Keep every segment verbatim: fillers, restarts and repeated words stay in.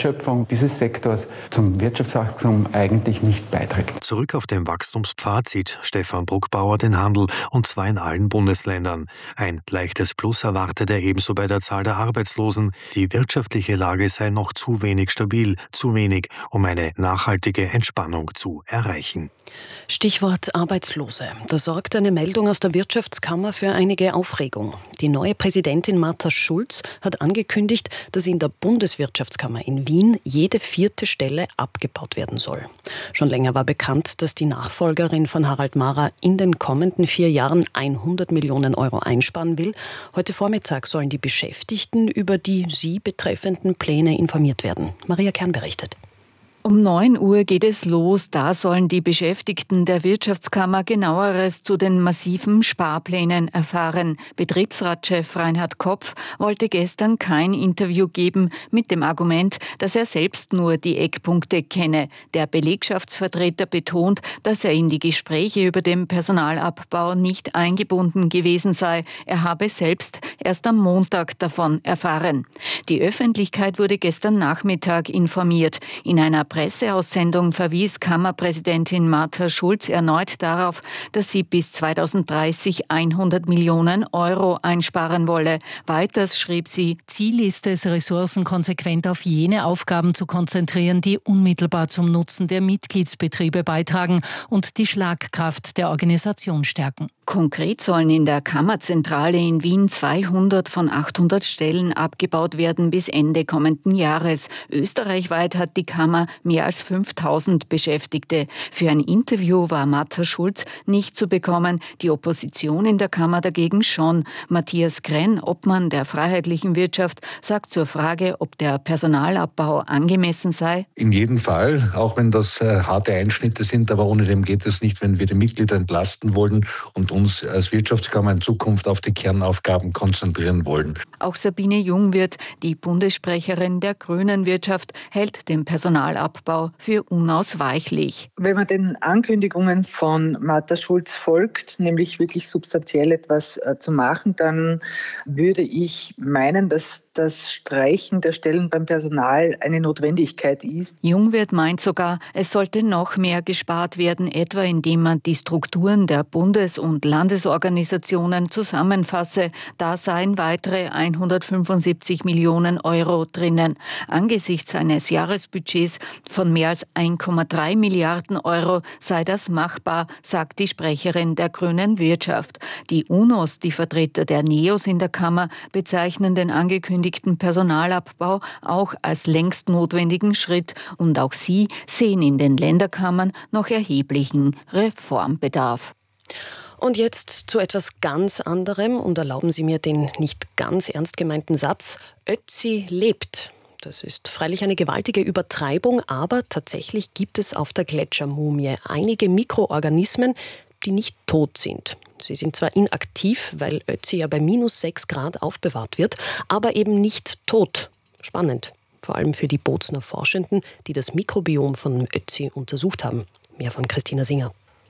Wertschöpfung dieses Sektors zum Wirtschaftswachstum eigentlich nicht beiträgt. Zurück auf dem Wachstumspfad sieht Stefan Bruckbauer den Handel, und zwar in allen Bundesländern. Ein leichtes Plus erwartet er ebenso bei der Zahl der Arbeitslosen. Die wirtschaftliche Lage sei noch zu wenig stabil, zu wenig, um eine nachhaltige Entspannung zu erreichen. Stichwort Arbeitslose. Da sorgt eine Meldung aus der Wirtschaftskammer für einige Aufregung. Die neue Präsidentin Martha Schulz hat angekündigt, dass in der Bundeswirtschaftskammer in Wien jede vierte Stelle abgebaut werden soll. Schon länger war bekannt, dass die Nachfolgerin von Harald Mahrer in den kommenden vier Jahren hundert Millionen Euro einsparen will. Heute Vormittag sollen die Beschäftigten über die sie betreffenden Pläne informiert werden. Maria Kern berichtet. Um neun Uhr geht es los. Da sollen die Beschäftigten der Wirtschaftskammer Genaueres zu den massiven Sparplänen erfahren. Betriebsratschef Reinhard Kopf wollte gestern kein Interview geben mit dem Argument, dass er selbst nur die Eckpunkte kenne. Der Belegschaftsvertreter betont, dass er in die Gespräche über den Personalabbau nicht eingebunden gewesen sei. Er habe selbst erst am Montag davon erfahren. Die Öffentlichkeit wurde gestern Nachmittag informiert. In einer Presseaussendung verwies Kammerpräsidentin Martha Schulz erneut darauf, dass sie bis zweitausenddreißig hundert Millionen Euro einsparen wolle. Weiters schrieb sie: Ziel ist es, Ressourcen konsequent auf jene Aufgaben zu konzentrieren, die unmittelbar zum Nutzen der Mitgliedsbetriebe beitragen und die Schlagkraft der Organisation stärken. Konkret sollen in der Kammerzentrale in Wien zweihundert von achthundert Stellen abgebaut werden bis Ende kommenden Jahres. Österreichweit hat die Kammer mehr als fünftausend Beschäftigte. Für ein Interview war Martha Schulz nicht zu bekommen, die Opposition in der Kammer dagegen schon. Matthias Krenn, Obmann der Freiheitlichen Wirtschaft, sagt zur Frage, ob der Personalabbau angemessen sei: In jedem Fall, auch wenn das äh, harte Einschnitte sind, aber ohne dem geht es nicht, wenn wir die Mitglieder entlasten wollen und uns als Wirtschaftskammer in Zukunft auf die Kernaufgaben konzentrieren wollen. Auch Sabine Jungwirth, die Bundessprecherin der Grünen Wirtschaft, hält den Personalabbau für unausweichlich. Wenn man den Ankündigungen von Martha Schulz folgt, nämlich wirklich substanziell etwas äh, zu machen, dann würde ich meinen, dass das Streichen der Stellen beim Personal eine Notwendigkeit ist. Jungwirth meint sogar, es sollte noch mehr gespart werden, etwa indem man die Strukturen der Bundes- und Landesorganisationen zusammenfasse. Da seien weitere hundertfünfundsiebzig Millionen Euro drinnen. Angesichts eines Jahresbudgets von mehr als eins Komma drei Milliarden Euro sei das machbar, sagt die Sprecherin der Grünen Wirtschaft. Die U N O S, die Vertreter der NEOS in der Kammer, bezeichnen den angekündigten Personalabbau auch als längst notwendigen Schritt, und auch sie sehen in den Länderkammern noch erheblichen Reformbedarf. Und jetzt zu etwas ganz anderem, und erlauben Sie mir den nicht ganz ernst gemeinten Satz: Ötzi lebt. Das ist freilich eine gewaltige Übertreibung, aber tatsächlich gibt es auf der Gletschermumie einige Mikroorganismen, die nicht tot sind. Sie sind zwar inaktiv, weil Ötzi ja bei minus sechs Grad aufbewahrt wird, aber eben nicht tot. Spannend, vor allem für die Bozner Forschenden, die das Mikrobiom von Ötzi untersucht haben. Mehr von Christina Singer.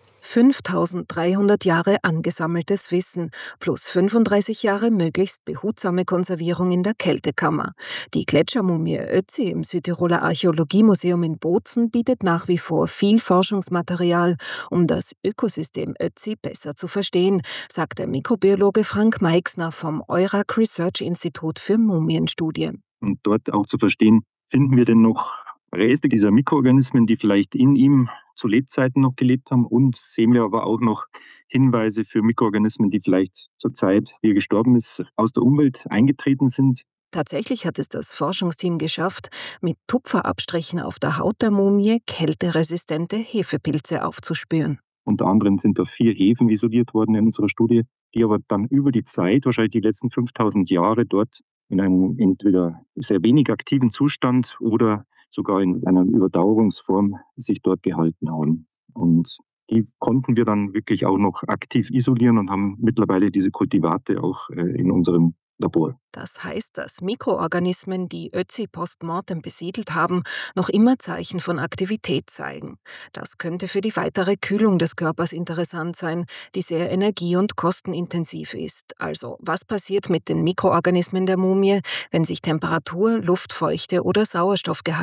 fünftausenddreihundert Jahre angesammeltes Wissen plus fünfunddreißig Jahre möglichst behutsame Konservierung in der Kältekammer. Die Gletschermumie Ötzi im Südtiroler Archäologiemuseum in Bozen bietet nach wie vor viel Forschungsmaterial, um das Ökosystem Ötzi besser zu verstehen, sagt der Mikrobiologe Frank Meixner vom Eurac Research Institut für Mumienstudien. Und dort auch zu verstehen, finden wir denn noch Reste dieser Mikroorganismen, die vielleicht in ihm zu Lebzeiten noch gelebt haben, und sehen wir aber auch noch Hinweise für Mikroorganismen, die vielleicht zur Zeit, wie er gestorben ist, aus der Umwelt eingetreten sind. Tatsächlich hat es das Forschungsteam geschafft, mit Tupferabstrichen auf der Haut der Mumie kälteresistente Hefepilze aufzuspüren. Unter anderem sind da vier Hefen isoliert worden in unserer Studie, die aber dann über die Zeit, wahrscheinlich die letzten fünftausend Jahre, dort in einem entweder sehr wenig aktiven Zustand oder sogar in einer Überdauerungsform sich dort gehalten haben. Und die konnten wir dann wirklich auch noch aktiv isolieren und haben mittlerweile diese Kultivate auch in unserem Labor. Das heißt, dass Mikroorganismen, die Ötzi postmortem besiedelt haben, noch immer Zeichen von Aktivität zeigen. Das könnte für die weitere Kühlung des Körpers interessant sein, die sehr energie- und kostenintensiv ist. Also, was passiert mit den Mikroorganismen der Mumie, wenn sich Temperatur, Luftfeuchte oder Sauerstoffgehalt